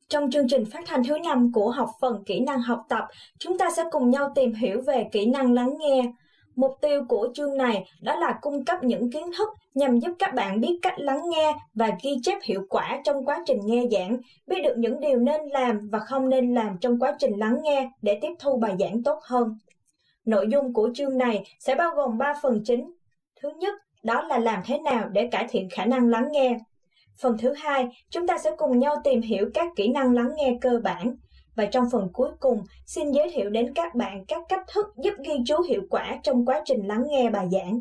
Trong chương trình phát thanh thứ 5 của học phần kỹ năng học tập, chúng ta sẽ cùng nhau tìm hiểu về kỹ năng lắng nghe. Mục tiêu của chương này đó là cung cấp những kiến thức nhằm giúp các bạn biết cách lắng nghe và ghi chép hiệu quả trong quá trình nghe giảng, biết được những điều nên làm và không nên làm trong quá trình lắng nghe để tiếp thu bài giảng tốt hơn. Nội dung của chương này sẽ bao gồm 3 phần chính. Thứ nhất, đó là làm thế nào để cải thiện khả năng lắng nghe. Phần thứ hai, chúng ta sẽ cùng nhau tìm hiểu các kỹ năng lắng nghe cơ bản. Và trong phần cuối cùng, xin giới thiệu đến các bạn các cách thức giúp ghi chú hiệu quả trong quá trình lắng nghe bài giảng.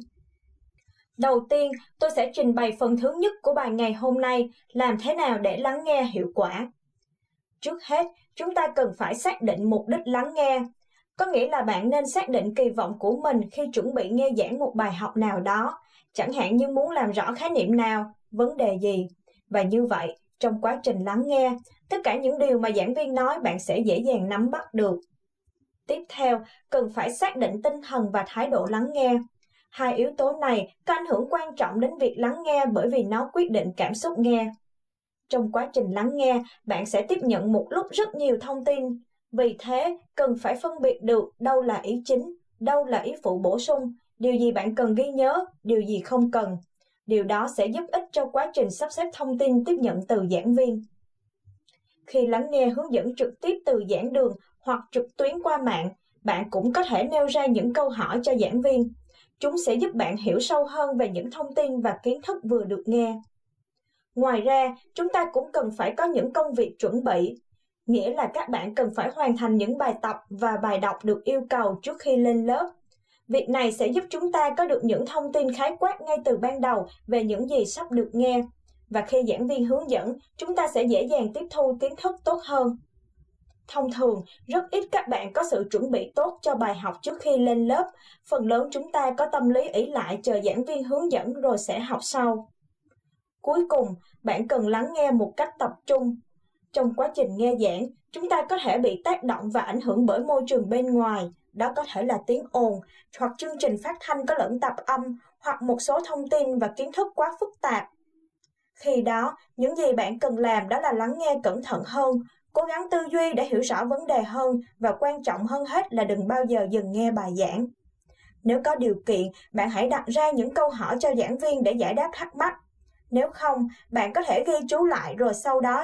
Đầu tiên, tôi sẽ trình bày phần thứ nhất của bài ngày hôm nay, làm thế nào để lắng nghe hiệu quả. Trước hết, chúng ta cần phải xác định mục đích lắng nghe. Có nghĩa là bạn nên xác định kỳ vọng của mình khi chuẩn bị nghe giảng một bài học nào đó, chẳng hạn như muốn làm rõ khái niệm nào, vấn đề gì. Và như vậy, trong quá trình lắng nghe, tất cả những điều mà giảng viên nói bạn sẽ dễ dàng nắm bắt được. Tiếp theo, cần phải xác định tinh thần và thái độ lắng nghe. Hai yếu tố này có ảnh hưởng quan trọng đến việc lắng nghe bởi vì nó quyết định cảm xúc nghe. Trong quá trình lắng nghe, bạn sẽ tiếp nhận một lúc rất nhiều thông tin. Vì thế, cần phải phân biệt được đâu là ý chính, đâu là ý phụ bổ sung, điều gì bạn cần ghi nhớ, điều gì không cần. Điều đó sẽ giúp ích cho quá trình sắp xếp thông tin tiếp nhận từ giảng viên. Khi lắng nghe hướng dẫn trực tiếp từ giảng đường hoặc trực tuyến qua mạng, bạn cũng có thể nêu ra những câu hỏi cho giảng viên. Chúng sẽ giúp bạn hiểu sâu hơn về những thông tin và kiến thức vừa được nghe. Ngoài ra, chúng ta cũng cần phải có những công việc chuẩn bị, nghĩa là các bạn cần phải hoàn thành những bài tập và bài đọc được yêu cầu trước khi lên lớp. Việc này sẽ giúp chúng ta có được những thông tin khái quát ngay từ ban đầu về những gì sắp được nghe. Và khi giảng viên hướng dẫn, chúng ta sẽ dễ dàng tiếp thu kiến thức tốt hơn. Thông thường, rất ít các bạn có sự chuẩn bị tốt cho bài học trước khi lên lớp. Phần lớn chúng ta có tâm lý ỷ lại chờ giảng viên hướng dẫn rồi sẽ học sau. Cuối cùng, bạn cần lắng nghe một cách tập trung. Trong quá trình nghe giảng, chúng ta có thể bị tác động và ảnh hưởng bởi môi trường bên ngoài. Đó có thể là tiếng ồn, hoặc chương trình phát thanh có lẫn tạp âm, hoặc một số thông tin và kiến thức quá phức tạp. Khi đó, những gì bạn cần làm đó là lắng nghe cẩn thận hơn, cố gắng tư duy để hiểu rõ vấn đề hơn và quan trọng hơn hết là đừng bao giờ dừng nghe bài giảng. Nếu có điều kiện, bạn hãy đặt ra những câu hỏi cho giảng viên để giải đáp thắc mắc. Nếu không, bạn có thể ghi chú lại rồi sau đó